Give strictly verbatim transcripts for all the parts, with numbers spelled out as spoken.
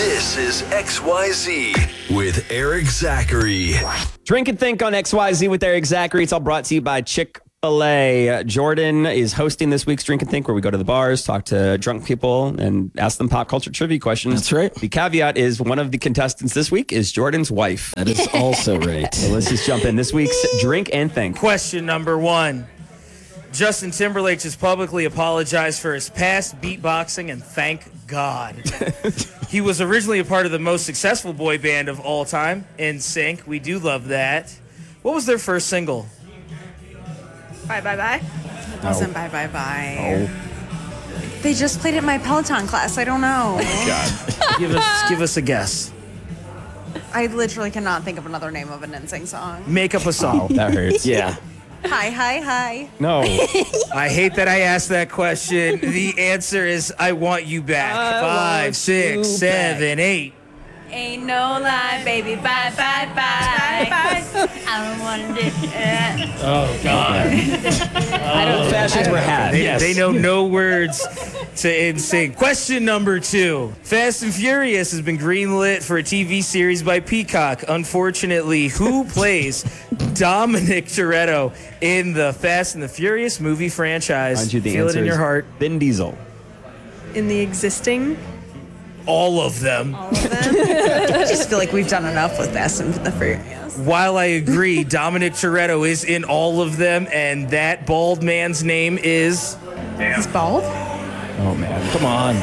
This is X Y Z with Eric Zachary. Drink and Think on X Y Z with Eric Zachary. It's all brought to you by Chick-fil-A. Jordan is hosting this week's Drink and Think, where we go to the bars, talk to drunk people, and ask them pop culture trivia questions. That's right. The caveat is one of the contestants this week is Jordan's wife. That is also right. So let's just jump in. This week's Drink and Think. Question number one. Justin Timberlake just publicly apologized for his past beatboxing, and thank God. He was originally a part of the most successful boy band of all time, N Sync. We do love that. What was their first single? Bye, bye, bye. It wasn't bye, bye, bye. Oh. They just played it in my Peloton class. I don't know. God. Give us, give us a guess. I literally cannot think of another name of an N Sync song. Make up a song. Oh, that hurts. Yeah. Hi, hi, hi. No. I hate that I asked that question. The answer is I Want You Back. I Five, want six, you seven, eight. Ain't no lie, baby. Bye, bye, bye. Bye, bye. I don't want to do it. Oh, God. Old fashions were had. They, Yes. they know no words to N Sync. Question number two. Fast and Furious has been greenlit for a T V series by Peacock. Unfortunately, who plays Dominic Toretto in the Fast and the Furious movie franchise? Mind you, the Feel it answer in your is heart. Vin Diesel. In the existing, All of them. all of them. I just feel like we've done enough with Fast and the Furious. While I agree, Dominic Toretto is in all of them, and that bald man's name is... He's bald? Oh, man. Come on.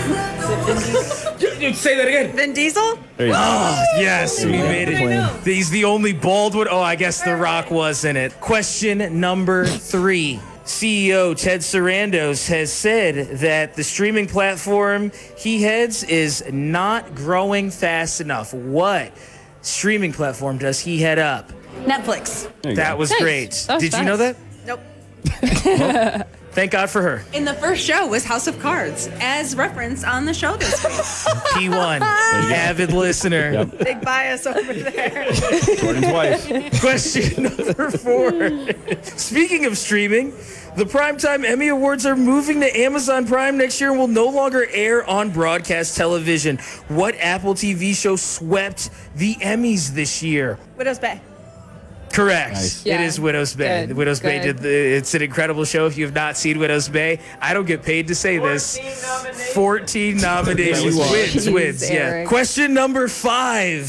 Say that again. Vin Diesel? There you go. Oh, yes, we made it. He's the only bald one. Oh, I guess The Rock was in it. Question number three. C E O Ted Sarandos has said that the streaming platform he heads is not growing fast enough. What streaming platform does he head up? Netflix. There you That go. was Nice. great. That was Did you know that? Nope. Thank God for her. In the first show was House of Cards, as referenced on the show this week. P one, avid listener. Yep. Big bias over there. Jordan's wife. Question number four. Speaking of streaming, the Primetime Emmy Awards are moving to Amazon Prime next year and will no longer air on broadcast television. What Apple T V show swept the Emmys this year? Widow's Bay. Correct. Nice. It Yeah. is Widow's Bay. Good. Widow's Bay Good. did the, it's an incredible show. If you have not seen Widow's Bay, I don't get paid to say this. fourteen nominations. Jeez, Wins, wins. Yeah. Eric. Question number five.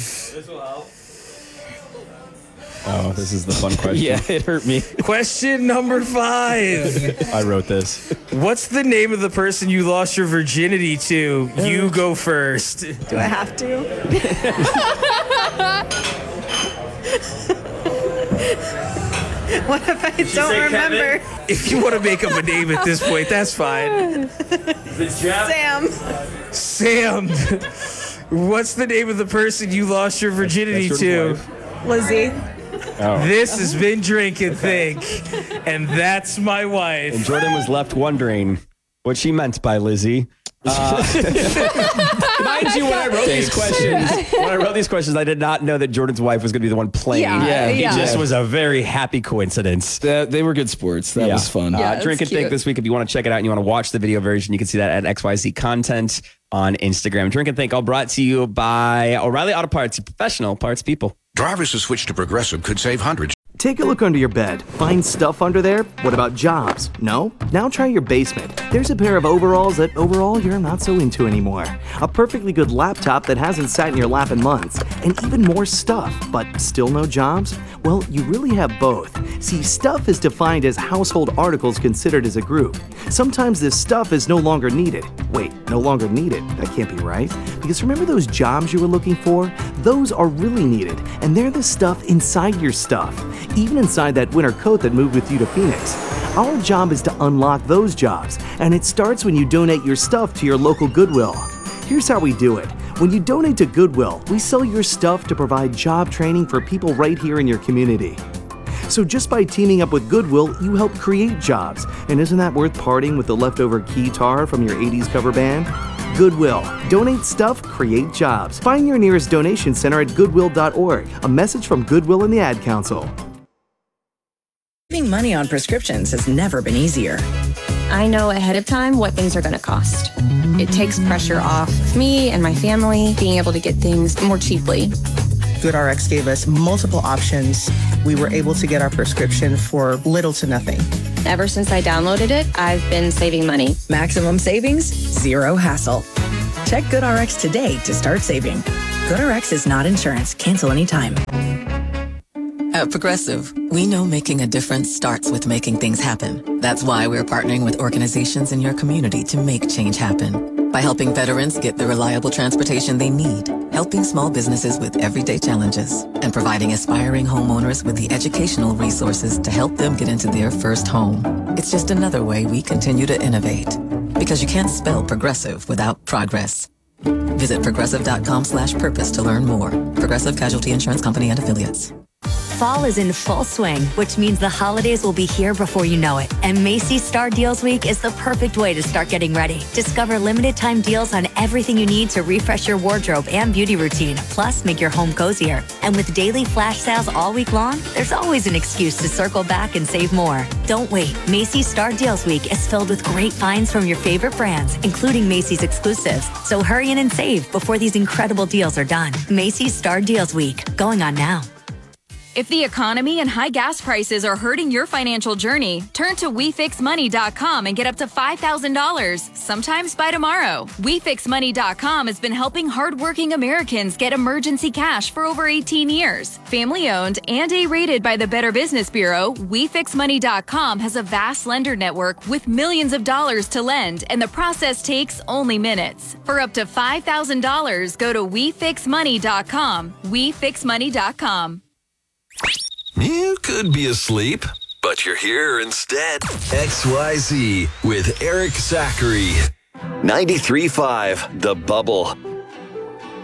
Oh, this is the fun question. Yeah, it hurt me. Question number five. I wrote this. What's the name of the person you lost your virginity to? You go first. Do I have to? What if I don't remember? If you want to make up a name at this point, that's fine. Sam. Sam. What's the name of the person you lost your virginity That's to? Jordan's wife. Lizzie. Oh. This has been Drink and Think, and that's my And wife. Jordan was left wondering what she meant by Lizzie. Uh, mind you, when I wrote these questions, when I wrote these questions, I did not know that Jordan's wife was going to be the one playing. Yeah, Yeah. It yeah. just was a very happy coincidence. That, they were good sports. That Yeah. was fun. Uh, Yeah, Drink and that's Think cute. this week. If you want to check it out and you want to watch the video version, you can see that at X Y Z Content on Instagram. Drink and Think, all brought to you by O'Reilly Auto Parts, professional parts people. Drivers who switch to Progressive could save hundreds. Take a look under your bed. Find stuff under there? What about jobs? No? Now try your basement. There's a pair of overalls that overall you're not so into anymore. A perfectly good laptop that hasn't sat in your lap in months. And even more stuff, but still no jobs? Well, you really have both. See, stuff is defined as household articles considered as a group. Sometimes this stuff is no longer needed. Wait, no longer needed? That can't be right. Because remember those jobs you were looking for? Those are really needed, and they're the stuff inside your stuff. Even inside that winter coat that moved with you to Phoenix. Our job is to unlock those jobs, and it starts when you donate your stuff to your local Goodwill. Here's how we do it. When you donate to Goodwill, we sell your stuff to provide job training for people right here in your community. So just by teaming up with Goodwill, you help create jobs. And isn't that worth parting with the leftover keytar from your eighties cover band? Goodwill. Donate stuff, create jobs. Find your nearest donation center at goodwill dot org. A message from Goodwill and the Ad Council. Saving money on prescriptions has never been easier. I know ahead of time what things are going to cost. It takes pressure off of me and my family being able to get things more cheaply. GoodRx gave us multiple options. We were able to get our prescription for little to nothing. Ever since I downloaded it, I've been saving money. Maximum savings, zero hassle. Check GoodRx today to start saving. GoodRx is not insurance. Cancel anytime. At Progressive, we know making a difference starts with making things happen. That's why we're partnering with organizations in your community to make change happen. By helping veterans get the reliable transportation they need, helping small businesses with everyday challenges, and providing aspiring homeowners with the educational resources to help them get into their first home. It's just another way we continue to innovate. Because you can't spell progressive without progress. Visit progressive.com slash purpose to learn more. Progressive Casualty Insurance Company and Affiliates. Fall is in full swing, which means the holidays will be here before you know it. And Macy's Star Deals Week is the perfect way to start getting ready. Discover limited time deals on everything you need to refresh your wardrobe and beauty routine, plus make your home cozier. And with daily flash sales all week long, there's always an excuse to circle back and save more. Don't wait. Macy's Star Deals Week is filled with great finds from your favorite brands, including Macy's exclusives. So hurry in and save before these incredible deals are done. Macy's Star Deals Week, going on now. If the economy and high gas prices are hurting your financial journey, turn to we fix money dot com and get up to five thousand dollars, sometimes by tomorrow. we fix money dot com has been helping hardworking Americans get emergency cash for over eighteen years. Family owned and A-rated by the Better Business Bureau, we fix money dot com has a vast lender network with millions of dollars to lend, and the process takes only minutes. For up to five thousand dollars, go to we fix money dot com. we fix money dot com. You could be asleep, but you're here instead. X Y Z with Eric Zachary. ninety-three point five The Bubble.